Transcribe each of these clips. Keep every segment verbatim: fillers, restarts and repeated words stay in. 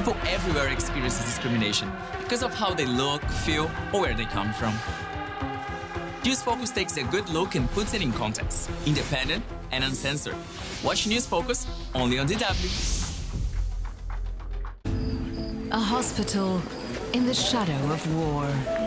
People everywhere experience discrimination because of how they look, feel, or where they come from. News Focus takes a good look and puts it in context, independent and uncensored. Watch News Focus only on D W. A hospital in the shadow of war.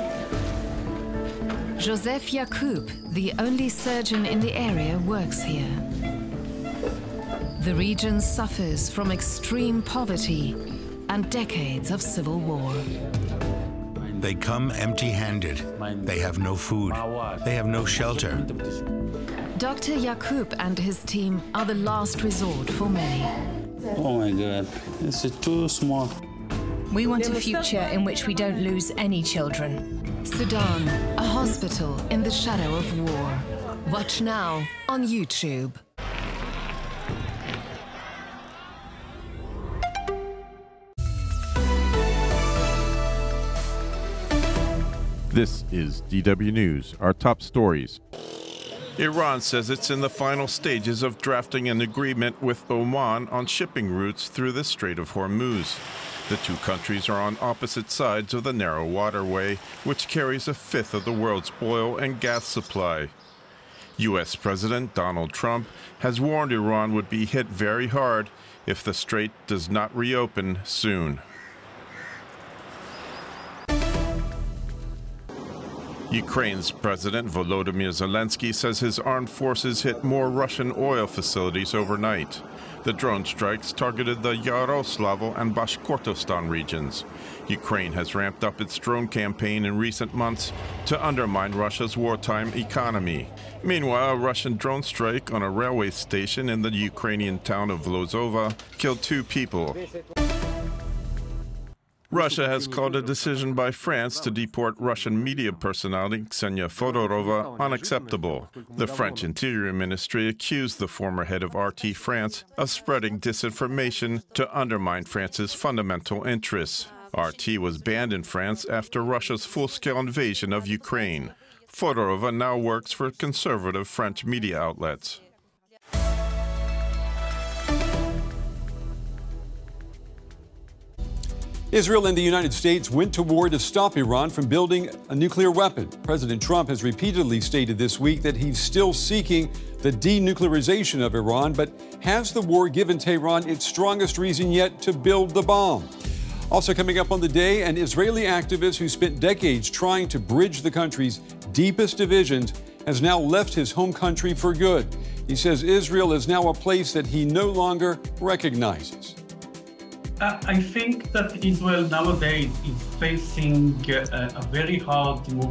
Joseph Yacoub, the only surgeon in the area, works here. The region suffers from extreme poverty and decades of civil war. They come empty-handed. They have no food. They have no shelter. Doctor Yacoub and his team are the last resort for many. Oh my God, it's too small. We want a future in which we don't lose any children. Sudan, a hospital in the shadow of war. Watch now on YouTube. This is D W News, our top stories. Iran says it's in the final stages of drafting an agreement with Oman on shipping routes through the Strait of Hormuz. The two countries are on opposite sides of the narrow waterway, which carries a fifth of the world's oil and gas supply. U S President Donald Trump has warned Iran would be hit very hard if the strait does not reopen soon. Ukraine's President Volodymyr Zelensky says his armed forces hit more Russian oil facilities overnight. The drone strikes targeted the Yaroslavl and Bashkortostan regions. Ukraine has ramped up its drone campaign in recent months to undermine Russia's wartime economy. Meanwhile, a Russian drone strike on a railway station in the Ukrainian town of Vlozova killed two people. Russia has called a decision by France to deport Russian media personality Ksenia Fodorova unacceptable. The French Interior Ministry accused the former head of R T France of spreading disinformation to undermine France's fundamental interests. R T was banned in France after Russia's full-scale invasion of Ukraine. Fodorova now works for conservative French media outlets. Israel and the United States went to war to stop Iran from building a nuclear weapon. President Trump has repeatedly stated this week that he's still seeking the denuclearization of Iran, but has the war given Tehran its strongest reason yet to build the bomb? Also coming up on the day, an Israeli activist who spent decades trying to bridge the country's deepest divisions has now left his home country for good. He says Israel is now a place that he no longer recognizes. Uh, I think that Israel nowadays is facing uh, a very hard move.